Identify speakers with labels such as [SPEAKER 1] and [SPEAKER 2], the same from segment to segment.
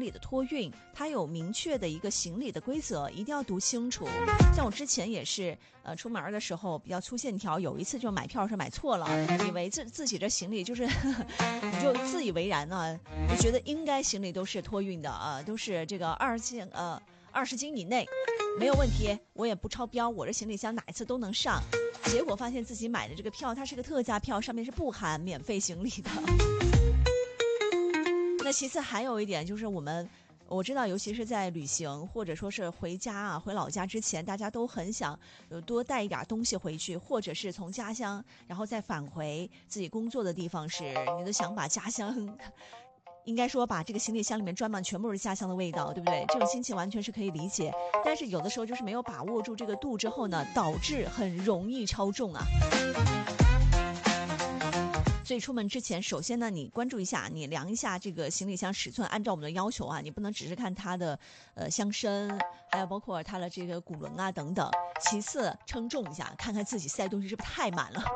[SPEAKER 1] 李的托运，它有明确的一个行李的规则，一定要读清楚。像我之前也是，出门的时候比较粗线条，有一次就买票是买错了，以为自己这行李就是你就自以为然呢，就觉得应该行李都是托运的啊，都是这个20斤以内没有问题，我也不超标，我这行李箱哪一次都能上。结果发现自己买的这个票，它是个特价票，上面是不含免费行李的。那其次还有一点就是我知道，尤其是在旅行或者说是回家啊、回老家之前，大家都很想多带一点东西回去，或者是从家乡然后再返回自己工作的地方时，你都想把家乡应该说把这个行李箱里面装满全部是家乡的味道，对不对？这种心情完全是可以理解，但是有的时候就是没有把握住这个度之后呢，导致很容易超重啊。所以出门之前，首先呢，你关注一下，你量一下这个行李箱尺寸，按照我们的要求啊，你不能只是看它的箱身，还有包括它的这个骨轮啊等等。其次，称重一下，看看自己塞东西是不是太满了。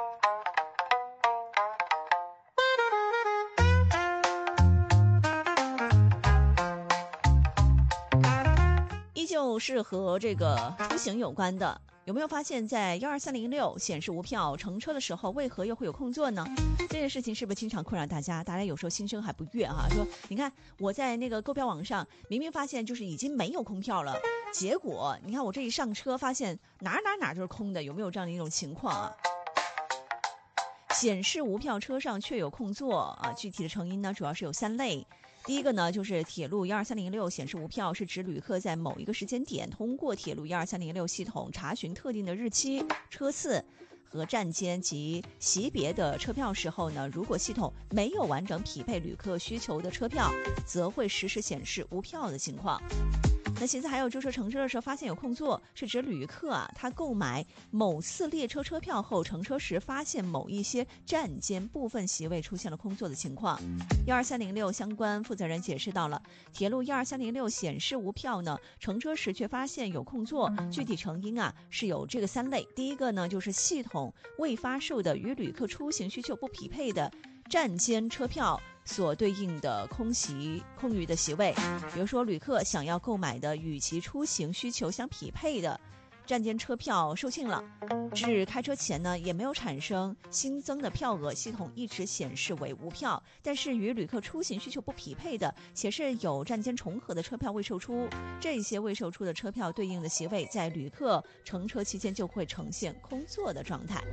[SPEAKER 1] 依旧是和这个出行有关的。有没有发现在12306显示无票乘车的时候，为何又会有空座呢？这件事情是不是经常困扰大家？大家有时候心生还不悦哈，说你看我在那个购票网上明明发现就是已经没有空票了，结果你看我这一上车发现哪都是空的，有没有这样的一种情况啊？显示无票车上却有空座啊，具体的成因呢，主要是有3类。第一个呢，就是铁路12306显示无票，是指旅客在某一个时间点通过铁路12306系统查询特定的日期、车次和站间及席别的车票时候呢，如果系统没有完整匹配旅客需求的车票，则会实时显示无票的情况。那其次还有就是乘车的时候发现有空座，是指旅客啊，他购买某次列车车票后乘车时发现某一些站间部分席位出现了空座的情况。12306相关负责人解释到了，铁路12306显示无票呢，乘车时却发现有空座，具体成因啊是有这个3类。第一个呢，就是系统未发售的与旅客出行需求不匹配的站间车票所对应的空余的席位，比如说旅客想要购买的与其出行需求相匹配的站间车票售罄了，至开车前呢也没有产生新增的票额，系统一直显示为无票。但是与旅客出行需求不匹配的，且是有站间重合的车票未售出，这些未售出的车票对应的席位在旅客乘车期间就会呈现空座的状态。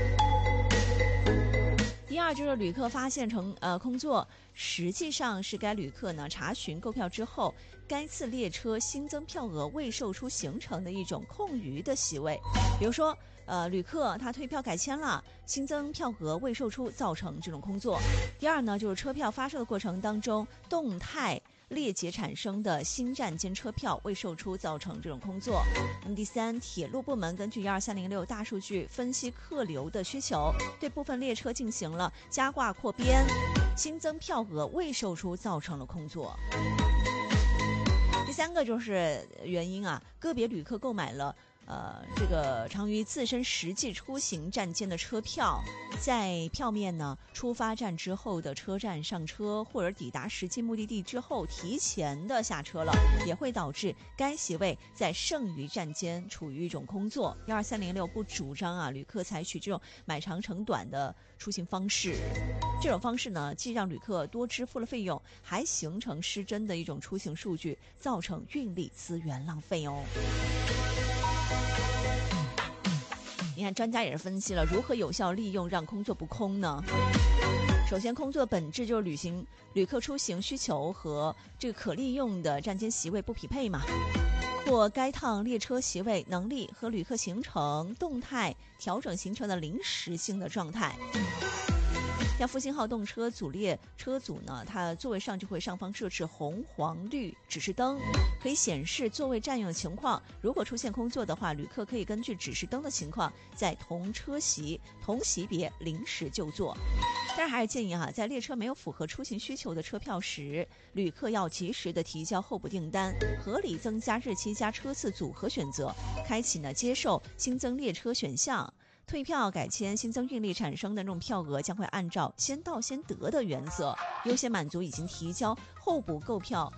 [SPEAKER 1] 第二就是旅客发现空座，实际上是该旅客呢查询购票之后，该次列车新增票额未售出形成的一种空余的席位。比如说旅客他退票改签了，新增票额未售出，造成这种空座。第二呢，就是车票发售的过程当中动态裂解产生的新站间车票未售出，造成这种空座。那么第三，铁路部门根据12306大数据分析客流的需求，对部分列车进行了加挂扩编，新增票额未售出，造成了空座。第三个就是原因啊，个别旅客购买了这个常于自身实际出行站间的车票，在票面呢出发站之后的车站上车，或者抵达实际目的地之后提前的下车了，也会导致该席位在剩余站间处于一种空座。12306不主张啊旅客采取这种买长乘短的出行方式，这种方式呢既让旅客多支付了费用，还形成失真的一种出行数据，造成运力资源浪费哦。你看专家也是分析了如何有效利用让空座不空呢？首先，空座本质就是旅客出行需求和这个可利用的站间席位不匹配嘛，或该趟列车席位能力和旅客行程动态调整形成的临时性的状态。像复兴号动车组列车组呢，它座位上就会上方设置红黄绿指示灯，可以显示座位占用的情况。如果出现空座的话，旅客可以根据指示灯的情况，在同车席同席别临时就座。但是还是建议在列车没有符合出行需求的车票时，旅客要及时的提交候补订单，合理增加日期加车次组合选择，开启接受新增列车选项。退票改签新增运力产生的这种票额将会按照先到先得的原则，优先满足已经提交候补购票